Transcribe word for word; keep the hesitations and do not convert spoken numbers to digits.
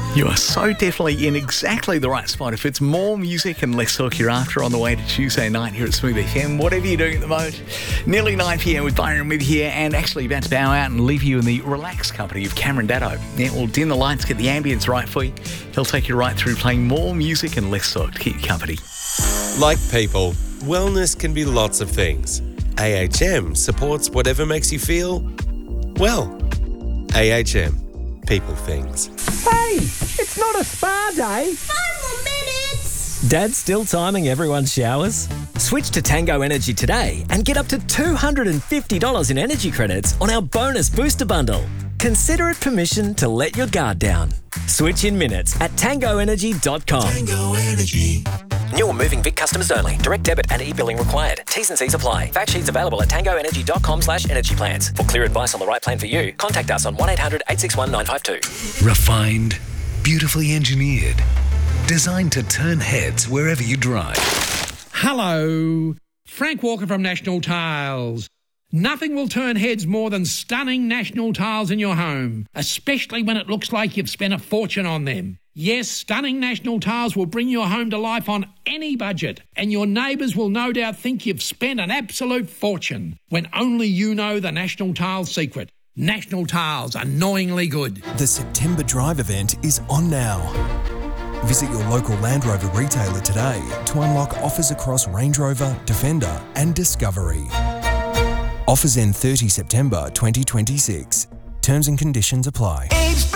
You are so definitely in exactly the right spot. If it's more music and less talk you're after on the way to Tuesday night here at Smooth F M, whatever you're doing at the moment, nearly nine p.m. with Byron with here, and actually about to bow out and leave you in the relaxed company of Cameron Datto. Yeah, we'll dim the lights, get the ambience right for you. He'll take you right through playing more music and less talk to keep you company. Like people, wellness can be lots of things. A H M supports whatever makes you feel, well. A H M. People things. Hey, it's not a spa day. Five more minutes. Dad's still timing everyone's showers? Switch to Tango Energy today and get up to two hundred fifty dollars in energy credits on our bonus booster bundle. Consider it permission to let your guard down. Switch in minutes at tango energy dot com. Tango Energy. New or moving Vic customers only. Direct debit and e-billing required. T's and C's apply. Fact sheets available at tango energy dot com slash energy plans. For clear advice on the right plan for you, contact us on one eight hundred eight six one nine five two. Refined, beautifully engineered, designed to turn heads wherever you drive. Hello, Frank Walker from National Tiles. Nothing will turn heads more than stunning National Tiles in your home, especially when it looks like you've spent a fortune on them. Yes, stunning National Tiles will bring your home to life on any budget, and your neighbours will no doubt think you've spent an absolute fortune when only you know the National Tiles secret. National Tiles, annoyingly good. The September Drive event is on now. Visit your local Land Rover retailer today to unlock offers across Range Rover, Defender and Discovery. Offers end thirtieth September twenty twenty-six. Terms and conditions apply.